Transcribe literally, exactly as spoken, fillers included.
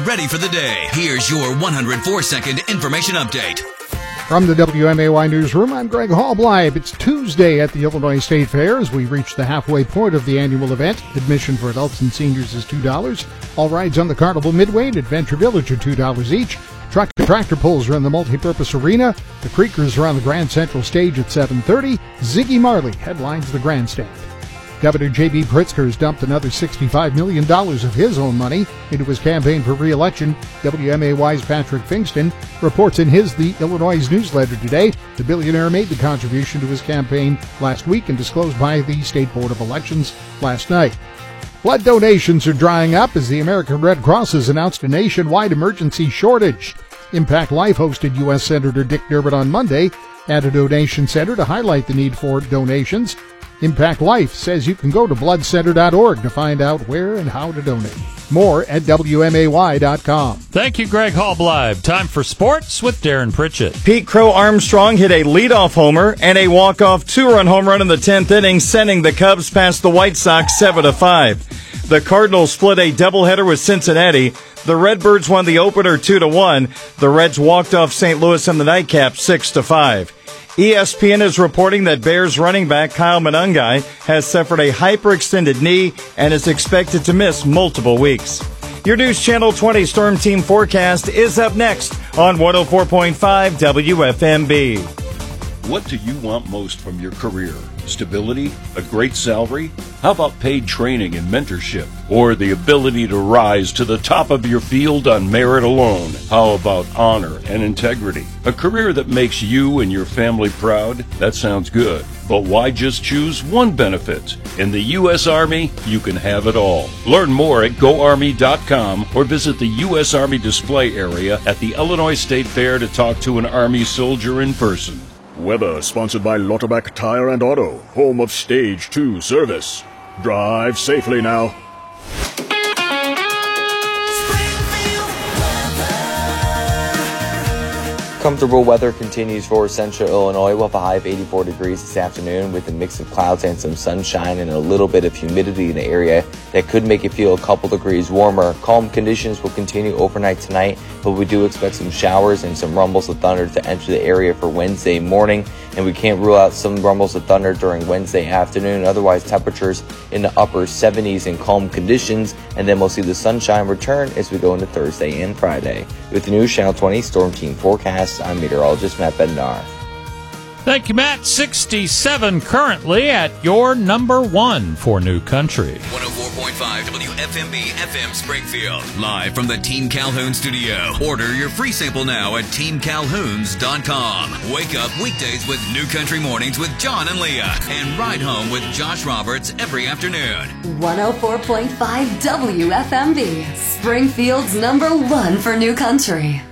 ready for the day. Here's your one hundred four second information update. From the W M A Y Newsroom, I'm Greg Hallbleib. It's Tuesday at the Illinois State Fair as we reach the halfway point of the annual event. Admission for adults and seniors is two dollars. All rides on the Carnival Midway and Adventure Village are two dollars each. Truck and tractor pulls are in the multipurpose arena. The Creekers are on the Grand Central Stage at seven thirty. Ziggy Marley headlines the grandstand. Governor J B Pritzker has dumped another sixty-five million dollars of his own money into his campaign for re-election. W M A Y's Patrick Fingston reports in his The Illinois newsletter today. The billionaire made the contribution to his campaign last week and disclosed by the State Board of Elections last night. Blood donations are drying up as the American Red Cross has announced a nationwide emergency shortage. Impact Life hosted U S Senator Dick Durbin on Monday at a donation center to highlight the need for donations. Impact Life says you can go to blood center dot org to find out where and how to donate. More at W M A Y dot com. Thank you, Greg Hallbleib. Time for sports with Darren Pritchett. Pete Crow Armstrong hit a leadoff homer and a walk-off two-run home run in the tenth inning, sending the Cubs past the White Sox seven to five. The Cardinals split a doubleheader with Cincinnati. The Redbirds won the opener two to one. The Reds walked off Saint Louis in the nightcap six to five. E S P N is reporting that Bears running back Kyle Monangai has suffered a hyperextended knee and is expected to miss multiple weeks. Your News Channel twenty Storm Team forecast is up next on one oh four point five W F M B. What do you want most from your career? Stability? A great salary? How about paid training and mentorship? Or the ability to rise to the top of your field on merit alone? How about honor and integrity? A career that makes you and your family proud? That sounds good. But why just choose one benefit? In the U S Army, you can have it all. Learn more at go army dot com or visit the U S Army display area at the Illinois State Fair to talk to an Army soldier in person. Weather sponsored by Lauterbach Tire and Auto, home of Stage two service. Drive safely now. Comfortable weather continues for central Illinois. We'll have a high of eighty-four degrees this afternoon with a mix of clouds and some sunshine and a little bit of humidity in the area that could make it feel a couple degrees warmer. Calm conditions will continue overnight tonight, but we do expect some showers and some rumbles of thunder to enter the area for Wednesday morning, and we can't rule out some rumbles of thunder during Wednesday afternoon. Otherwise, temperatures in the upper seventies and calm conditions, and then we'll see the sunshine return as we go into Thursday and Friday. With the News Channel twenty Storm Team forecast, I'm meteorologist Matt Bednar. Thank you, Matt. sixty-seven currently at your number one for New Country. one oh four point five W F M B F M Springfield. Live from the Team Calhoun studio. Order your free sample now at team calhouns dot com. Wake up weekdays with New Country Mornings with John and Leah. And ride home with Josh Roberts every afternoon. one oh four point five W F M B. Springfield's number one for New Country.